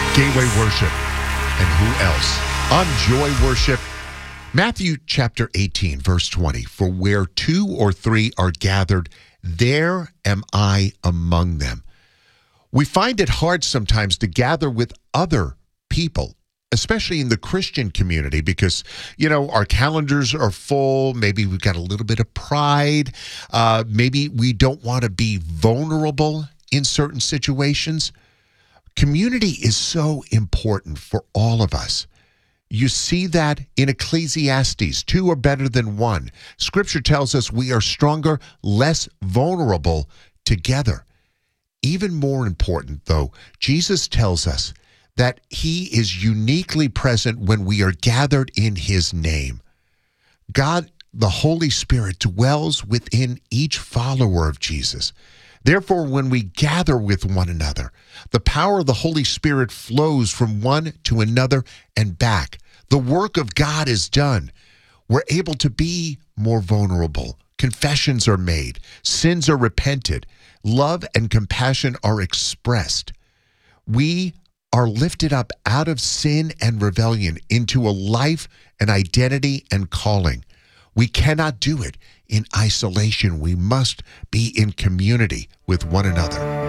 Gateway Worship. And who else? On Joy Worship. Matthew chapter 18, verse 20. For where 2 or 3 are gathered, there am I among them. We find it hard sometimes to gather with other people, especially in the Christian community, because, our calendars are full. Maybe we've got a little bit of pride. Maybe we don't want to be vulnerable in certain situations. Community is so important for all of us. You see that in Ecclesiastes, 2 are better than 1. Scripture tells us we are stronger, less vulnerable together. Even more important, though, Jesus tells us that he is uniquely present when we are gathered in his name. God, the Holy Spirit, dwells within each follower of Jesus. Therefore, when we gather with one another, the power of the Holy Spirit flows from one to another and back. The work of God is done. We're able to be more vulnerable. Confessions are made. Sins are repented. Love and compassion are expressed. We are lifted up out of sin and rebellion into a life, an identity, and calling. We cannot do it in isolation. We must be in community with one another.